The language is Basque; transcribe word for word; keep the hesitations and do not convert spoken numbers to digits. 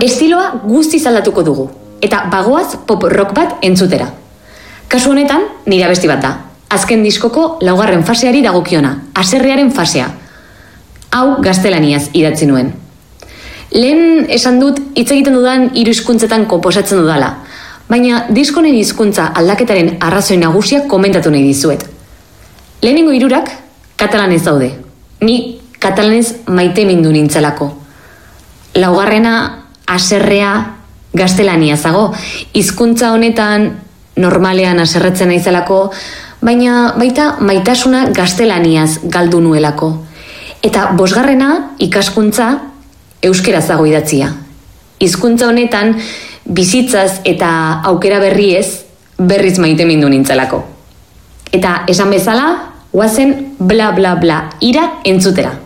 Estiloa guztiz aldatuko dugu, eta bagoaz pop rock bat entzutera. Kasu honetan, nire abesti bat da. Azken diskoko laugarren faseari dagokiona, haserrearen fasea. Hau gaztelaniaz idatzi nuen. Lehen esan dut hitz egiten dudan hiru hizkuntzetan konposatzen dudala, baina diskonen hizkuntza aldaketaren arrazoi nagusiak komentatu nahi dizuet. Lehenengo hirurak katalanez daude. Ni katalanez maite mindu nintzelako. Laugarrena, haserrea, gaztelaniazago. Hizkuntza honetan normalean haserretzen naizelako, baina baita maitasuna gaztelaniaz galdu nuelako. Eta bosgarrena ikaskuntza euskeraz dago idatzia. Hizkuntza honetan bizitzaz eta aukera berriez berriz maite mindu nintzelako. Eta esan bezala, guazen bla bla bla ira entzutera.